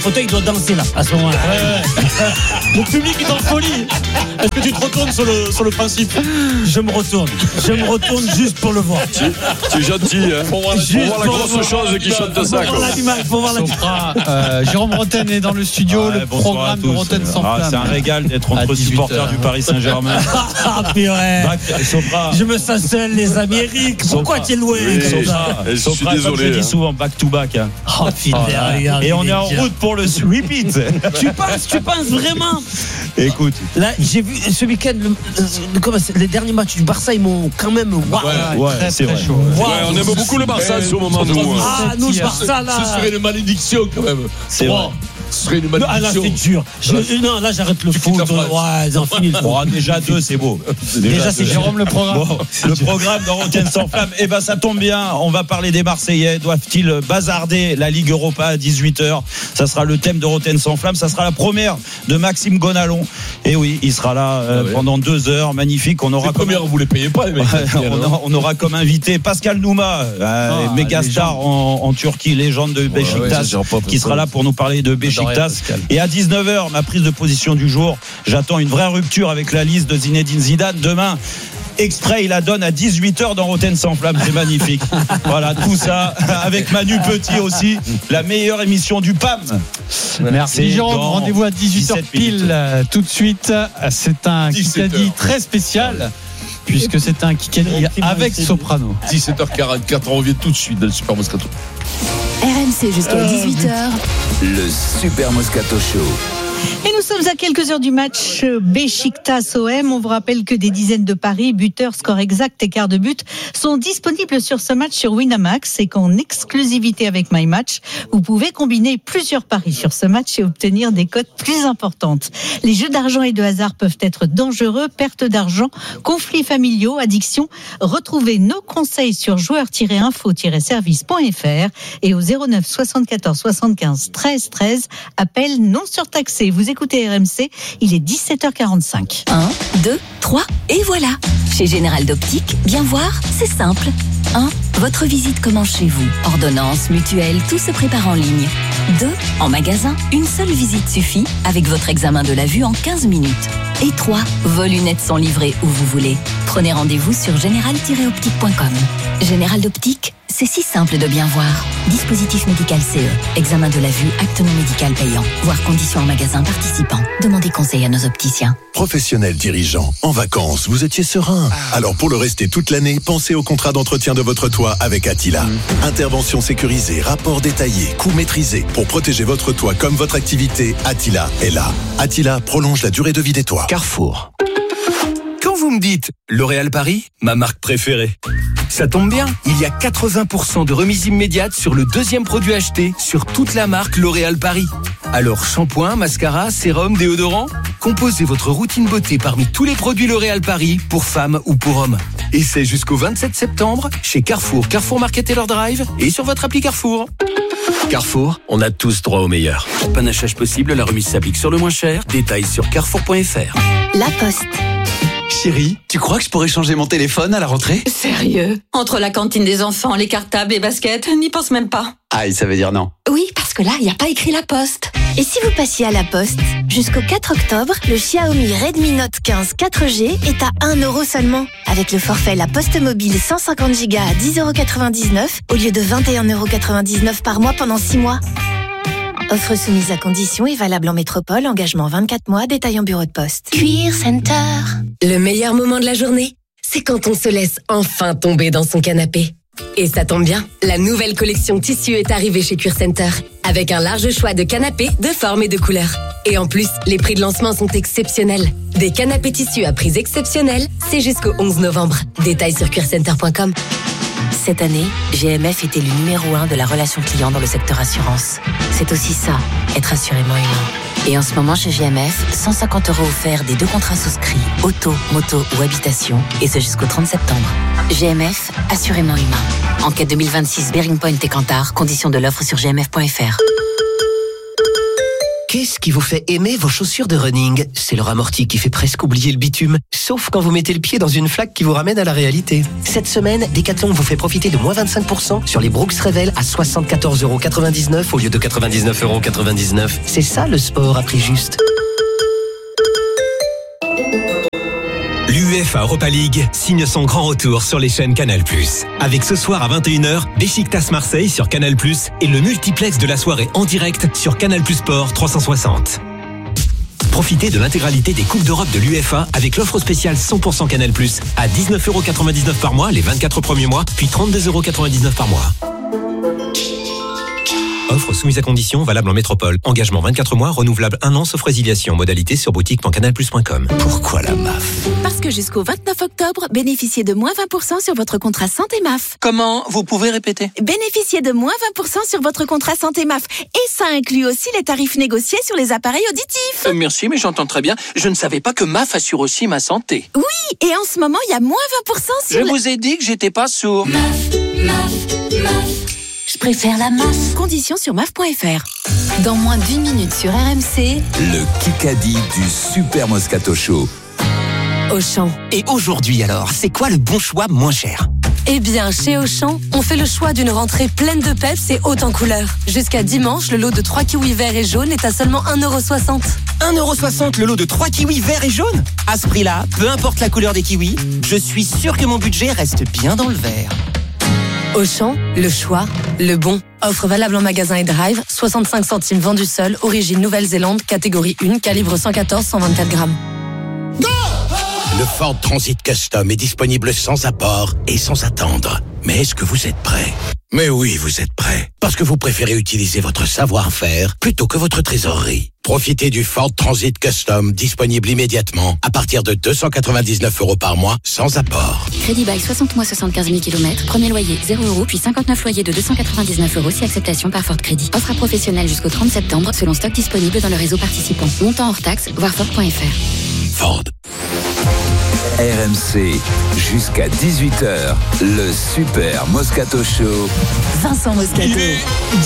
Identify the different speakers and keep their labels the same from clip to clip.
Speaker 1: fauteuil doit danser là, à ce moment-là.
Speaker 2: Le public est en folie. Est-ce que tu te retournes sur le principe?
Speaker 1: Je me retourne juste pour le voir.
Speaker 3: Tu es gentil, hein. Pour voir la grosse chose qui chante ça.
Speaker 1: Faut voir la
Speaker 4: Sopra, Jérôme Roten est dans le studio. Le programme de Roten sans flamme.
Speaker 2: C'est un régal d'être entre supporters du Paris Saint-Germain.
Speaker 1: Ah purée.
Speaker 2: Sopra.
Speaker 1: Je me sens seul, les amis. Eric, pourquoi tu es loin comme ça?
Speaker 3: Je suis
Speaker 2: Sopra, comme je
Speaker 3: désolé.
Speaker 2: dis souvent, back to back.
Speaker 1: Oh, regarde,
Speaker 2: Et on est en route pour le repeat.
Speaker 1: Tu penses vraiment?
Speaker 2: Écoute.
Speaker 1: Là, j'ai vu ce week-end les derniers matchs du Barça, ils m'ont quand même.
Speaker 2: Ouais, c'est vrai.
Speaker 4: chaud.
Speaker 3: Ouais, on aime beaucoup le Barça à ce moment, nous.
Speaker 1: Ah, nous, le Barça, là.
Speaker 5: Ce serait une malédiction quand même.
Speaker 2: C'est vrai.
Speaker 5: Ce serait une
Speaker 1: Ah, là,
Speaker 5: malédiction.
Speaker 1: c'est dur. Non, là, j'arrête le foot. Ouais, ils ont fini le foot.
Speaker 2: Bon, déjà 2, c'est beau.
Speaker 4: Déjà, c'est Jérôme le programme.
Speaker 2: Bon, le programme de Roten sans flamme, eh ben ça tombe bien, on va parler des Marseillais. Doivent-ils bazarder la Ligue Europa à 18h? Ça sera le thème de Roten sans flamme, ça sera la première de Maxime Gonalon. Et oui, il sera là pendant 2 heures, magnifique. On aura
Speaker 5: Les premières, vous les payez pas, les mecs.
Speaker 2: on aura comme invité Pascal Nouma, méga star en Turquie, légende de Beşiktaş, qui sera là pour nous parler de Beşiktaş. Et à 19h, ma prise de position du jour, j'attends une vraie rupture avec la liste de Zinedine Zidane. Demain, exprès, il la donne à 18h dans Roten sans flamme, c'est magnifique. Voilà, tout ça avec Manu Petit aussi, la meilleure émission du PAM.
Speaker 4: Merci Jérôme,
Speaker 2: dans
Speaker 4: rendez-vous à 18h pile tout de suite. C'est un
Speaker 5: 17
Speaker 4: Kikadi
Speaker 5: heures.
Speaker 4: très spécial puisque c'est un Kikadi avec Soprano.
Speaker 5: 17h44, on revient tout de suite dans le Super Moscato.
Speaker 6: RMC jusqu'à 18h.
Speaker 7: Le Super Moscato Show.
Speaker 8: Et nous sommes à quelques heures du match Beşiktaş-OM. On vous rappelle que des dizaines de paris, buteurs, score exact et quart de but sont disponibles sur ce match sur Winamax et qu'en exclusivité avec MyMatch, vous pouvez combiner plusieurs paris sur ce match et obtenir des cotes plus importantes. Les jeux d'argent et de hasard peuvent être dangereux, perte d'argent, conflits familiaux, addiction. Retrouvez nos conseils sur joueurs-info-service.fr et au 09 74 75 13 13. Appel non surtaxé. Vous écoutez RMC, il est 17h45.
Speaker 6: 1, 2, 3 et voilà. Chez Général d'Optique, bien voir, c'est simple. 1. Votre visite commence chez vous. Ordonnance, mutuelle, tout se prépare en ligne. 2. En magasin, une seule visite suffit avec votre examen de la vue en 15 minutes. Et 3. Vos lunettes sont livrées où vous voulez. Prenez rendez-vous sur général-optique.com. Général d'Optique, c'est si simple de bien voir. Dispositif médical CE. Examen de la vue, acte non médical payant. Voir conditions en magasin participant. Demandez conseil à nos opticiens.
Speaker 9: Professionnel dirigeant, en vacances, vous étiez serein. Alors pour le rester toute l'année, pensez au contrat d'entretien de votre toit avec Attila. Intervention sécurisée, rapport détaillé, coût maîtrisé. Pour protéger votre toit comme votre activité, Attila est là. Attila prolonge la durée de vie des toits.
Speaker 7: Carrefour. Quand vous me dites L'Oréal Paris, ma marque préférée, ça tombe bien, il y a 80% de remise immédiate sur le deuxième produit acheté sur toute la marque L'Oréal Paris. Alors shampoing, mascara, sérum, déodorant, composez votre routine beauté parmi tous les produits L'Oréal Paris pour femmes ou pour hommes. Et c'est jusqu'au 27 septembre chez Carrefour, Carrefour Market et leur Drive et sur votre appli Carrefour. Carrefour, on a tous droit au meilleur. Panachage possible, la remise s'applique sur le moins cher. Détails sur carrefour.fr.
Speaker 6: La Poste.
Speaker 10: Chérie, tu crois que je pourrais changer mon téléphone à la rentrée?
Speaker 11: Sérieux? Entre la cantine des enfants, les cartables, les baskets, n'y pense même pas.
Speaker 10: Aïe, ça veut dire non.
Speaker 11: Oui, parce que là, il n'y a pas écrit La Poste.
Speaker 6: Et si vous passiez à La Poste? Jusqu'au 4 octobre, le Xiaomi Redmi Note 15 4G est à 1 € seulement. Avec le forfait La Poste Mobile 150 Go à 10,99 € au lieu de 21,99 € par mois pendant 6 mois. Offre soumise à conditions et valable en métropole, engagement 24 mois, détail en bureau de poste. Cuir Center.
Speaker 12: Le meilleur moment de la journée, c'est quand on se laisse enfin tomber dans son canapé. Et ça tombe bien, la nouvelle collection tissu est arrivée chez Cuir Center, avec un large choix de canapés de formes et de couleurs. Et en plus, les prix de lancement sont exceptionnels. Des canapés tissus à prix exceptionnels, c'est jusqu'au 11 novembre. Détails sur cuircenter.com.
Speaker 6: Cette année, GMF était le numéro 1 de la relation client dans le secteur assurance. C'est aussi ça, être assurément humain. Et en ce moment chez GMF, 150 € offerts des 2 contrats souscrits, auto, moto ou habitation, et ce jusqu'au 30 septembre. GMF, assurément humain. Enquête 2026 Bearing Point et Kantar, conditions de l'offre sur gmf.fr.
Speaker 13: Qu'est-ce qui vous fait aimer vos chaussures de running ? C'est leur amorti qui fait presque oublier le bitume. Sauf quand vous mettez le pied dans une flaque qui vous ramène à la réalité. Cette semaine, Decathlon vous fait profiter de moins 25% sur les Brooks Revel à 74,99€ au lieu de 99,99€. C'est ça le sport à prix juste.
Speaker 7: L'UEFA Europa League signe son grand retour sur les chaînes Canal+. Avec ce soir à 21h, Beşiktaş Marseille sur Canal+, et le multiplex de la soirée en direct sur Canal+ Sport 360. Profitez de l'intégralité des Coupes d'Europe de l'UEFA avec l'offre spéciale 100% Canal+, à 19,99€ par mois les 24 premiers mois, puis 32,99€ par mois. Offre soumise à conditions, valable en métropole. Engagement 24 mois, renouvelable 1 an, sauf résiliation. Modalité sur boutique.canalplus.com.
Speaker 13: Pourquoi la MAF ?
Speaker 14: Parce que jusqu'au 29 octobre, bénéficiez de moins 20% sur votre contrat santé MAF.
Speaker 10: Comment ? Vous pouvez répéter ?
Speaker 14: Bénéficiez de moins 20% sur votre contrat santé MAF. Et ça inclut aussi les tarifs négociés sur les appareils auditifs.
Speaker 10: Merci, mais j'entends très bien. Je ne savais pas que MAF assure aussi ma santé.
Speaker 14: Oui, et en ce moment, il y a moins 20% sur...
Speaker 10: Je vous ai dit que j'étais pas sourd.
Speaker 14: MAF. Je préfère la MAF. Conditions sur MAF.fr.
Speaker 6: Dans moins d'1 minute sur RMC,
Speaker 15: le Kikadi du Super Moscato Show.
Speaker 12: Auchan.
Speaker 13: Et aujourd'hui alors, c'est quoi le bon choix moins cher ?
Speaker 12: Eh bien, chez Auchan, on fait le choix d'une rentrée pleine de peps et haute en couleurs. Jusqu'à dimanche, le lot de 3 kiwis verts et jaunes est à seulement 1,60€.
Speaker 13: 1,60€ le lot de 3 kiwis verts et jaunes ? À ce prix-là, peu importe la couleur des kiwis, je suis sûr que mon budget reste bien dans le vert.
Speaker 12: Auchan, le choix, le bon. Offre valable en magasin et drive, 65 centimes vendu seul, origine Nouvelle-Zélande, catégorie 1, calibre 114-124 grammes.
Speaker 16: Le Ford Transit Custom est disponible sans apport et sans attendre. Mais est-ce que vous êtes prêts ? Mais oui, vous êtes prêts. Parce que vous préférez utiliser votre savoir-faire plutôt que votre trésorerie. Profitez du Ford Transit Custom disponible immédiatement à partir de 299€ par mois sans apport.
Speaker 6: Crédit bail 60 mois 75 000 km, premier loyer 0€, puis 59 loyers de 299€ si acceptation par Ford Crédit. Offre à professionnels jusqu'au 30 septembre selon stock disponible dans le réseau participant. Montant hors taxe, voir Ford.fr.
Speaker 16: Ford.
Speaker 15: RMC, jusqu'à 18h, le Super Moscato Show.
Speaker 6: Vincent Moscato.
Speaker 5: Il est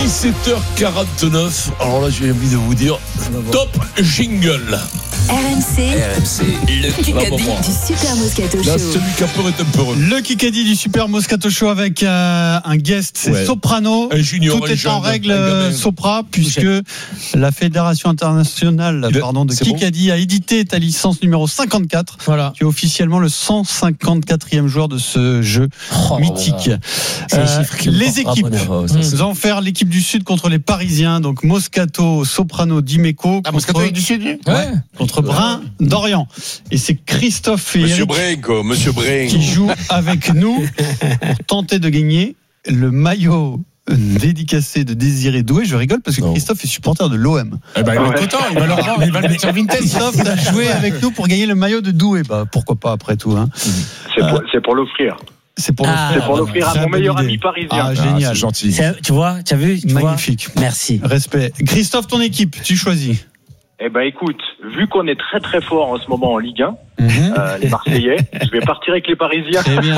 Speaker 5: 17h49. Alors là, j'ai envie de vous dire, top jingle.
Speaker 6: RMC,
Speaker 15: le
Speaker 6: Kikadi du Super Moscato Show.
Speaker 5: Là, celui qui a peur est un peu heureux.
Speaker 4: Le Kikadi du Super Moscato Show avec un guest, c'est Soprano.
Speaker 5: Un junior,
Speaker 4: tout est en règle Sopra, puisque la Fédération internationale de Kikadi a édité ta licence numéro 54, qui est officiellement le 154e joueur de ce jeu mythique. Les équipes, nous allons faire l'équipe du Sud contre les Parisiens, donc Moscato, Soprano, Dimeco.
Speaker 5: Moscato est du Sud,
Speaker 4: contre Brun d'Orient. Et c'est Christophe et
Speaker 3: Monsieur
Speaker 4: Eric
Speaker 3: Brin.
Speaker 4: qui jouent avec nous pour tenter de gagner le maillot dédicacé de Désiré Doué. Je rigole parce que Christophe est supporter de l'OM.
Speaker 5: Eh ben, il va être content, il va le mettre sur Vinted.
Speaker 4: Christophe a joué avec nous pour gagner le maillot de Doué. Bah, pourquoi pas après tout. Hein.
Speaker 17: C'est pour l'offrir.
Speaker 4: C'est pour
Speaker 17: l'offrir à mon meilleur ami parisien.
Speaker 4: Ah, génial.
Speaker 2: C'est gentil.
Speaker 1: Tu vois, tu as vu,
Speaker 4: magnifique.
Speaker 1: Merci.
Speaker 4: Respect. Christophe, ton équipe, tu choisis.
Speaker 17: Eh ben écoute, vu qu'on est très très fort en ce moment en Ligue 1, les Marseillais, je vais partir avec les Parisiens.
Speaker 4: Très bien.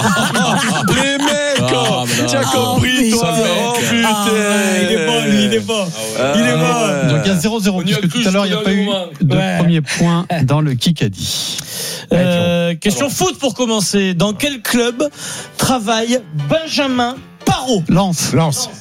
Speaker 3: Les mecs, tu as compris, toi. Oh putain.
Speaker 1: Il est bon, lui, il est bon. Il est bon.
Speaker 4: Donc il y a 0-0, puisque tout à l'heure, il n'y a pas eu de premier point dans le Kikadi.
Speaker 1: Question foot pour commencer. Dans quel club travaille Benjamin Parot ?
Speaker 4: Lens.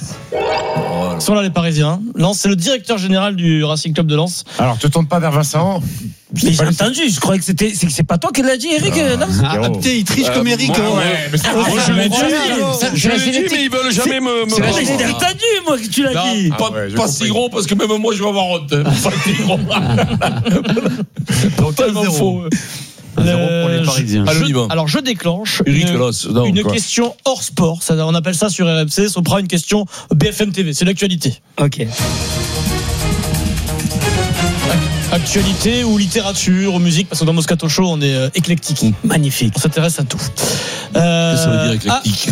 Speaker 1: Sont là les Parisiens. Lens, c'est le directeur général du Racing Club de Lens.
Speaker 2: Alors, te tourne pas vers Vincent.
Speaker 1: Mais j'ai entendu, je croyais que c'est pas toi qui l'as dit, Eric.
Speaker 4: Putain, il triche comme Eric.
Speaker 3: Je l'ai dit, mais ils veulent jamais me.
Speaker 1: J'ai entendu, moi, que tu l'as dit.
Speaker 5: Pas si gros, parce que même moi, je vais avoir honte. Pas si gros.
Speaker 4: Tellement faux. 0 pour les Parisiens.
Speaker 1: Alors je déclenche
Speaker 5: une
Speaker 1: question hors sport. On appelle ça sur RMC. Sopra une question BFM TV. C'est l'actualité. Ok. Actualité ou littérature ou musique, parce que dans Moscato Show, on est éclectique.
Speaker 18: Magnifique.
Speaker 1: On s'intéresse à tout.
Speaker 5: Ça veut dire éclectique.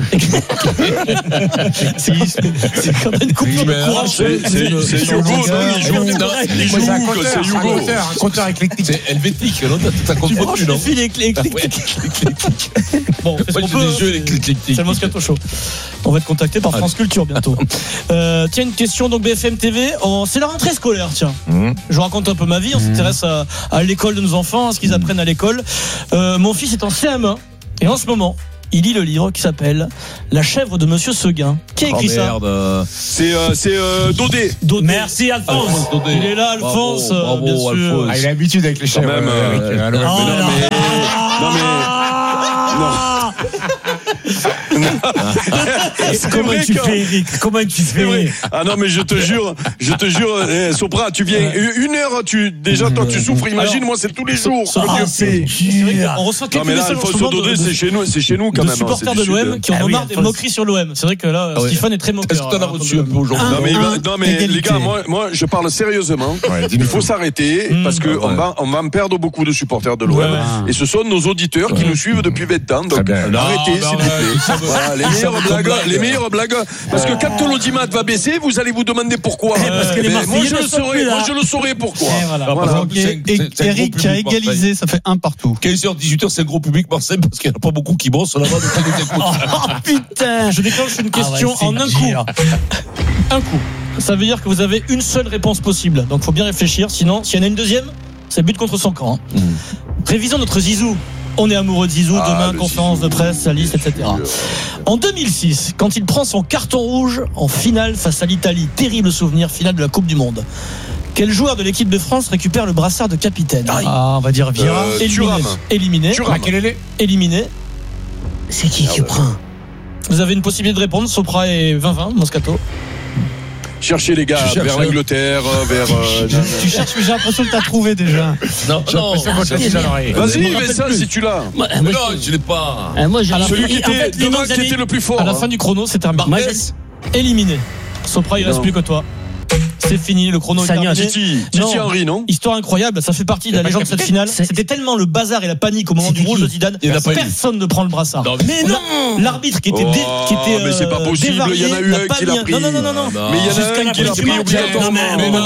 Speaker 1: C'est quand même une coupure de courage.
Speaker 3: C'est Hugo, il joue. C'est Hugo.
Speaker 18: Un compteur éclectique.
Speaker 5: C'est helvétique, non? T'as
Speaker 1: Tu
Speaker 5: compris,
Speaker 1: branches
Speaker 5: non?
Speaker 1: le fil éclectique. Bon, c'est le Moscato Show. On va être contacté par France Culture bientôt. Tiens, une question, donc BFM TV. C'est la rentrée scolaire, tiens. Je vous raconte un peu ma vie. On s'intéresse à l'école de nos enfants, à ce qu'ils apprennent à l'école. Mon fils est en CM1 et en ce moment, il lit le livre qui s'appelle La chèvre de Monsieur Seguin. Qui a écrit ça?
Speaker 3: C'est Daudet.
Speaker 1: Merci Alphonse. Il est là, Alphonse.
Speaker 5: Bravo,
Speaker 1: bien sûr.
Speaker 5: Alphonse.
Speaker 18: Il a l'habitude avec les chèvres.
Speaker 1: Comment tu fais, Eric? Comment tu fais?
Speaker 3: Ah non, mais je te jure, Sopra, tu viens une heure, déjà toi tu souffres. Imagine, moi c'est tous les jours.
Speaker 1: C'est on reçoit quelques
Speaker 3: non mais là,
Speaker 1: messages
Speaker 3: Alphonse Daudet, c'est chez nous quand même.
Speaker 1: De supporters de l'OM qui en ont marre des moqueries sur l'OM. C'est vrai que là, Stéphane est très moqueur.
Speaker 5: Est-ce que t'en as reçu un peu aujourd'hui?
Speaker 3: Non mais les gars, moi je parle sérieusement. Il faut s'arrêter parce que on va me perdre beaucoup de supporters de l'OM et ce sont nos auditeurs qui nous suivent depuis 20 ans. Donc arrêtez s'il vous plaît. Voilà, les meilleures blagues. Parce que quand l'audimat va baisser, vous allez vous demander pourquoi. Moi je le saurai pourquoi.
Speaker 4: Eric qui a égalisé, ça fait 1 partout.
Speaker 5: 15h, 18h, c'est le gros public Marseille parce qu'il n'y en a pas beaucoup qui bossent là-bas.
Speaker 1: Oh putain, je déclenche une question en un coup. Un coup. Ça veut dire que vous avez une seule réponse possible. Donc il faut bien réfléchir. Sinon, s'il y en a une deuxième, c'est but contre son camp. Révisons notre Zizou. On est amoureux de Zizou, demain, conférence de presse, sa liste, etc. En 2006, quand il prend son carton rouge en finale face à l'Italie, terrible souvenir, finale de la Coupe du Monde. Quel joueur de l'équipe de France récupère le brassard de capitaine?
Speaker 4: On va dire Vieira.
Speaker 1: Éliminé. Éliminé.
Speaker 18: C'est qui prend?
Speaker 1: Vous avez une possibilité de répondre, Sopra et 20-20, Moscato.
Speaker 3: Cherchez les gars, vers l'Angleterre, vers.
Speaker 4: Tu cherches, mais j'ai l'impression que t'as trouvé déjà.
Speaker 5: Non.
Speaker 3: Vas-y, mais ça, si tu l'as.
Speaker 5: Non, je l'ai pas.
Speaker 18: Moi, j'ai
Speaker 3: celui qui était le plus fort.
Speaker 1: À la fin du chrono, c'est terminé. Éliminé. Sopra, il reste plus que toi. C'est fini, le chrono est terminé.
Speaker 3: Titi Henry, non?
Speaker 1: Histoire incroyable, ça fait partie de la légende de cette finale. C'était tellement le bazar et la panique au moment du rouge de Zidane. Personne ne prend le brassard. Mais non! L'arbitre qui était
Speaker 3: mais c'est pas possible, il y en a eu un qui l'a pris.
Speaker 1: Non.
Speaker 3: Mais il y en a un qui l'a pris obligatoirement.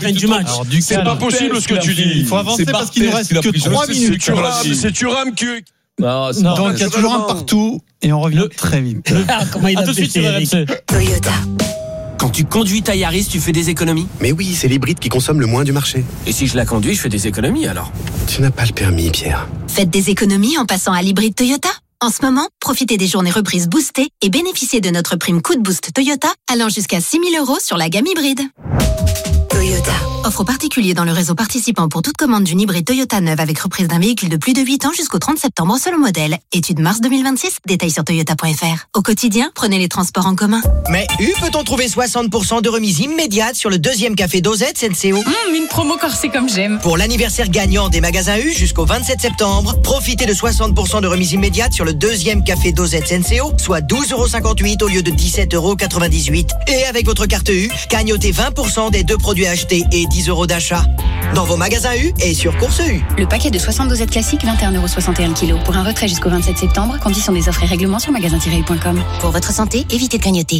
Speaker 3: C'est pas possible ce que tu dis.
Speaker 4: Il faut avancer parce qu'il nous reste que 3 minutes.
Speaker 3: C'est Thuram qui.
Speaker 4: Donc il y a toujours un partout et on revient très vite.
Speaker 18: Comment il a tout de suite sur RMC.
Speaker 13: Toyota.
Speaker 19: Quand tu conduis ta Yaris, tu fais des économies?
Speaker 20: Mais oui, c'est l'hybride qui consomme le moins du marché.
Speaker 19: Et si je la conduis, je fais des économies alors?
Speaker 20: Tu n'as pas le permis, Pierre.
Speaker 6: Faites des économies en passant à l'hybride Toyota. En ce moment, profitez des journées reprises boostées et bénéficiez de notre prime coup de boost Toyota allant jusqu'à 6 000 € sur la gamme hybride.
Speaker 13: Toyota.
Speaker 6: Offre aux particuliers dans le réseau participant pour toute commande d'une hybride Toyota neuve avec reprise d'un véhicule de plus de 8 ans jusqu'au 30 septembre selon modèle. Étude mars 2026, détails sur toyota.fr. Au quotidien, prenez les transports en commun.
Speaker 21: Mais peut-on trouver 60% de remise immédiate sur le deuxième café Dosette SNCO?
Speaker 22: Une promo corsée comme j'aime.
Speaker 21: Pour l'anniversaire gagnant des magasins U jusqu'au 27 septembre, profitez de 60% de remise immédiate sur le deuxième café Dosette SNCO, soit 12,58 € au lieu de 17,98 €. Et avec votre carte U, gagnotez 20% des 2 produits achetés et 10 € d'achat. Dans vos magasins U et sur Course U.
Speaker 22: Le paquet de 60 dosettes classiques, 21,61 € Pour un retrait jusqu'au 27 septembre, conditions des offres et règlements sur magasin-u.com.
Speaker 6: Pour votre santé, évitez de grignoter.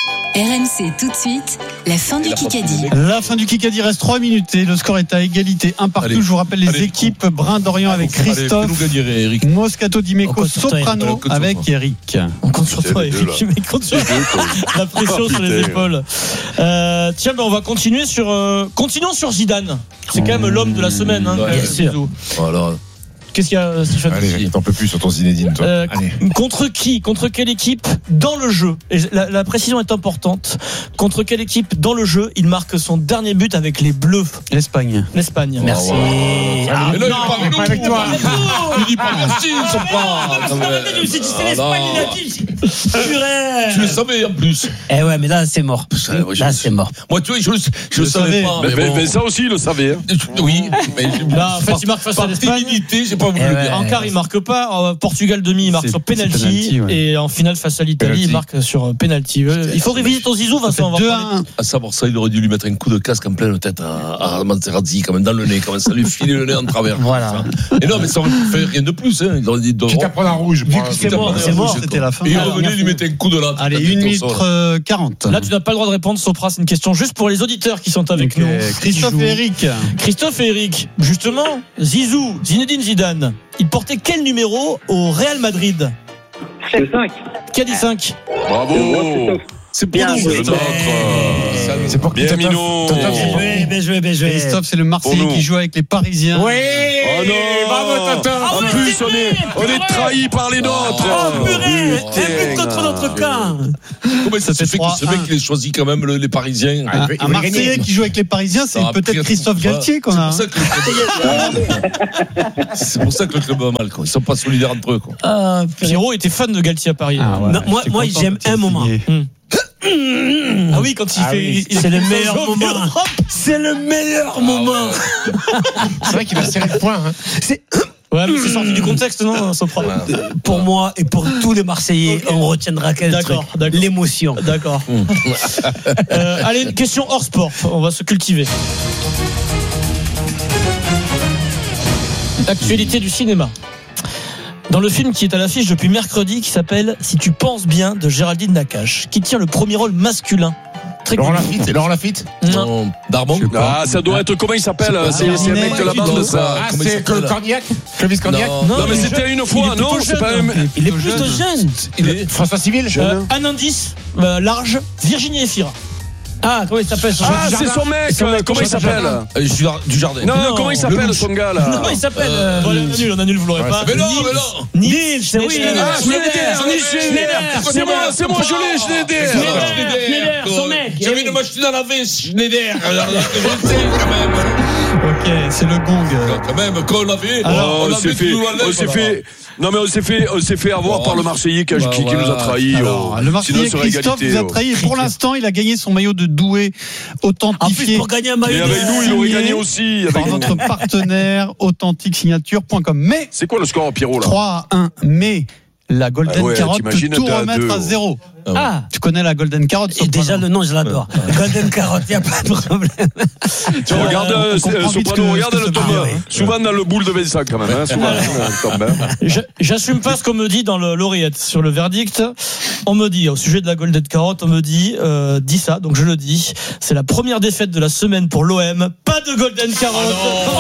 Speaker 6: RMC tout de suite, la fin du Kikadi.
Speaker 4: La fin du Kikadi, reste 3 minutes et le score est à égalité. 1 partout. Je vous rappelle les équipes. Brin d'Orient avec Christophe, Moscato Dimeco, Soprano avec Eric.
Speaker 1: On compte sur toi, Eric. La pression sur les épaules. Tiens, on va continuer continuons sur Zidane. C'est quand même l'homme de la semaine.
Speaker 5: Bien sûr. Voilà.
Speaker 1: Qu'est-ce qu'il y a, Stéphane?
Speaker 5: Allez, t'en peux plus sur ton Zinedine, toi.
Speaker 1: Contre qui? Contre quelle équipe dans le jeu? Et la précision est importante. Contre quelle équipe dans le jeu il marque son dernier but avec les Bleus?
Speaker 4: L'Espagne.
Speaker 1: Merci.
Speaker 5: Mais là, il est pas avec toi. Il dit pas merci, ils sont pas.
Speaker 18: C'est l'Espagne, il a dit.
Speaker 5: Tu le savais en plus.
Speaker 18: Eh ouais, mais là, c'est mort. Là, c'est mort.
Speaker 5: Moi, tu vois, je le savais pas.
Speaker 3: Mais ça aussi, il le savait.
Speaker 5: Oui, mais
Speaker 1: là, en fait, il marque face à l'Espagne.
Speaker 5: J'ai pas pas voulu le dire.
Speaker 1: En quart, il marque pas. Portugal demi, il marque sur penalty. Et en finale face à l'Italie, il marque sur penalty. Il faut réviser ton Zizou, Vincent.
Speaker 5: 2-1. À savoir ça, il aurait dû lui mettre un coup de casque en pleine tête à Materazzi, quand même dans le nez, quand même ça lui filait le nez en travers.
Speaker 18: Voilà.
Speaker 5: Et non, mais ça aurait fait rien de plus. Hein. Il aurait dit
Speaker 8: quitte à prendre un rouge.
Speaker 18: C'est mort. C'était la fin.
Speaker 5: Et il revenait, lui mettait un coup de latte.
Speaker 4: Allez, 1 minute 40.
Speaker 1: Là, tu n'as pas le droit de répondre, Sopra. C'est une question juste pour les auditeurs qui sont avec nous.
Speaker 4: Christophe et Eric.
Speaker 1: Christophe et Eric, justement, Zizou, Zinedine Zidane, il portait quel numéro au Real Madrid?
Speaker 17: 5.
Speaker 1: Qui a dit 5?
Speaker 3: Bravo.
Speaker 5: C'est pour nous,
Speaker 3: c'est notre.
Speaker 8: C'est pour
Speaker 3: bien Minot.
Speaker 18: Bien joué.
Speaker 4: Christophe, c'est le Marseillais qui joue avec les Parisiens.
Speaker 18: Oui.
Speaker 3: Oh non.
Speaker 8: Bravo, Tata.
Speaker 3: En plus, on est trahi par les nôtres.
Speaker 18: Oh purée. Un but contre notre camp.
Speaker 5: Comment ça s'est fait que ce mec il ait choisi quand même les Parisiens?
Speaker 4: Un Marseillais qui joue avec les Parisiens, c'est peut-être Christophe Galtier qu'on a.
Speaker 5: C'est pour ça que le club va mal. Ils sont pas solidaires entre eux.
Speaker 1: Pierrot était fan de Galtier à Paris.
Speaker 18: Moi, j'aime un moment.
Speaker 1: Ah oui, quand il fait.
Speaker 18: C'est le meilleur moment. C'est le meilleur moment.
Speaker 8: C'est vrai qu'il va serrer le poing.
Speaker 1: Ouais, mais c'est sorti du contexte, non, Sopra?
Speaker 18: Pour moi et pour tous les Marseillais, on retiendra quel truc. L'émotion.
Speaker 1: D'accord. Allez, une question hors sport. On va se cultiver. Actualité du cinéma. Dans le film qui est à l'affiche depuis mercredi, qui s'appelle Si tu penses bien, de Géraldine Nakache, qui tient le premier rôle masculin.
Speaker 8: Laurent Lafitte
Speaker 1: Non.
Speaker 5: Darmon?
Speaker 3: Ah, ça doit être. Comment il s'appelle? C'est un mec de la bande, ça.
Speaker 8: Ah, c'est Cornillac? Clovis Cornillac?
Speaker 3: Non, mais c'était une fois, non? C'est pas
Speaker 18: il est plutôt jeune.
Speaker 8: François Civil?
Speaker 1: Un indice large, Virginie Efira.
Speaker 18: Ah, comment il s'appelle?
Speaker 3: Ah, c'est son mec. Comment il s'appelle?
Speaker 5: Du Jardin.
Speaker 3: Non, comment il s'appelle son gars là?
Speaker 1: Comment il s'appelle? On annule, vous l'aurez pas.
Speaker 5: Mais non.
Speaker 18: Nils, c'est oui.
Speaker 3: C'est moi, je l'ai,
Speaker 18: Schneider, son mec.
Speaker 5: J'avais une machine à laver, Schneider. Quand même.
Speaker 4: Ok, c'est le gong.
Speaker 5: Quand même, quand on l'avait.
Speaker 3: On s'est fait avoir par le Marseillais qui nous a trahis.
Speaker 4: Le Marseillais Christophe nous a trahis. Et pour l'instant, il a gagné son maillot de Douai authentifié.
Speaker 18: En plus, pour gagner un maillot.
Speaker 3: Et avec nous, il aurait gagné aussi.
Speaker 4: Par notre partenaire authentiquesignature.com. Mais
Speaker 3: c'est quoi le score, Pierrot là?
Speaker 4: 3-1. Mais la Golden Carotte peut tout remettre à 0.
Speaker 18: Ah,
Speaker 4: tu connais la Golden Carotte?
Speaker 18: Et déjà le nom, je l'adore. Golden Carotte, il n'y a pas de problème.
Speaker 3: Tu regardes Soprano, regarde le tombe souvent dans le boule de Vincent quand même.
Speaker 1: J'assume pas ce qu'on me dit dans l'oreillette sur le verdict. On me dit au sujet de la Golden Carotte, on me dit ça, donc je le dis. C'est la première défaite de la semaine pour l'OM. Pas de Golden Carotte.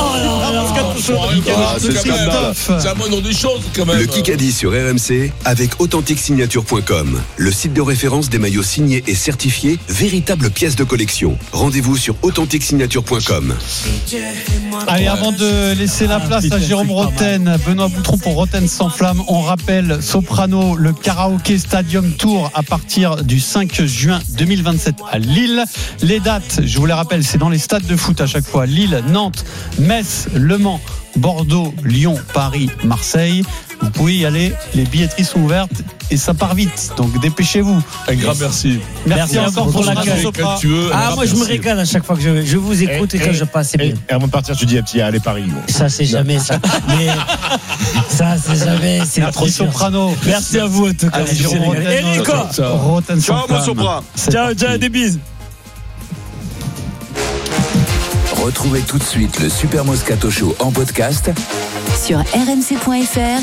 Speaker 5: C'est scandale. C'est la moindre des choses quand même.
Speaker 9: Le Kikadi sur RMC avec authentiquesignature.com, le site de référence des maillots signés et certifiés, véritable pièce de collection. Rendez-vous sur authentiquesignature.com.
Speaker 4: Allez, avant de laisser la place à Jérôme Roten, Benoît Boutron pour Roten sans flamme, on rappelle Soprano, le Karaoké Stadium Tour à partir du 5 juin 2027 à Lille. Les dates, je vous les rappelle, c'est dans les stades de foot à chaque fois. Lille, Nantes, Metz, Le Mans, Bordeaux, Lyon, Paris, Marseille. Vous pouvez y aller, les billetteries sont ouvertes et ça part vite, donc dépêchez-vous.
Speaker 5: Un grand merci.
Speaker 18: Merci encore pour l'accueil. Moi je me régale à chaque fois que je vous écoute et que je passe.
Speaker 8: Et avant de partir, tu dis allez Paris.
Speaker 18: Ça c'est jamais ça. Mais ça c'est jamais. C'est
Speaker 4: trop Soprano.
Speaker 18: Merci à vous en tout cas.
Speaker 4: Et Nico.
Speaker 3: Ciao mon Sopra.
Speaker 18: Ciao, des bises.
Speaker 15: Retrouvez tout de suite le Super Moscato Show en podcast
Speaker 6: sur rmc.fr